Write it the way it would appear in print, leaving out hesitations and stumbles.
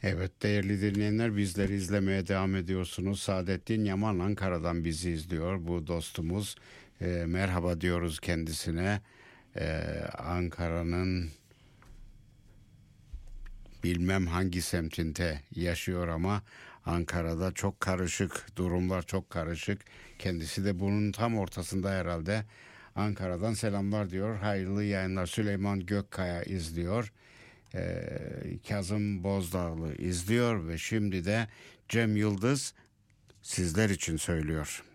Evet değerli dinleyenler, bizleri izlemeye devam ediyorsunuz. Saadettin Yaman Ankara'dan bizi izliyor bu dostumuz. Merhaba diyoruz kendisine. Ankara'nın bilmem hangi semtinde yaşıyor ama Ankara'da çok karışık, durumlar çok karışık. Kendisi de bunun tam ortasında herhalde. Ankara'dan selamlar diyor. Hayırlı yayınlar. Süleyman Gökkaya izliyor. Kazım Bozdağlı izliyor ve şimdi de Cem Yıldız sizler için söylüyor.